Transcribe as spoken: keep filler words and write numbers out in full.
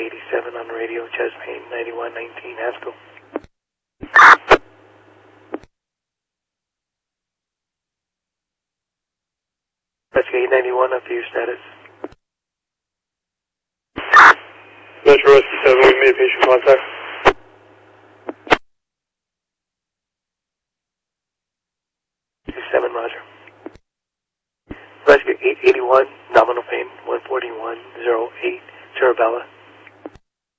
eighty-seven on the radio, chest pain, ninety-one nineteen, Haskell. Rescue eight ninety-one, up to your status. Metro Rescue seven, we made patient contact. seven, Roger. Rescue eight eighty-one, nominal pain, one forty-one, zero eight, cerebella.